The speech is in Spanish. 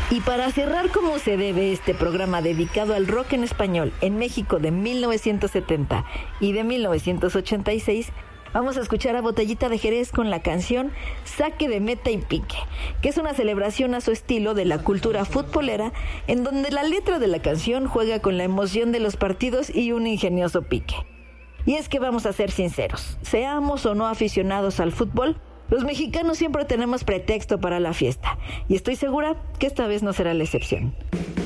Y para cerrar como se debe este programa dedicado al rock en español en México de 1970 y de 1986, vamos a escuchar a Botellita de Jerez con la canción Saque de Meta y Pique, que es una celebración a su estilo de la cultura futbolera, en donde la letra de la canción juega con la emoción de los partidos y un ingenioso pique. Y es que vamos a ser sinceros, seamos o no aficionados al fútbol, los mexicanos siempre tenemos pretexto para la fiesta, y estoy segura que esta vez no será la excepción.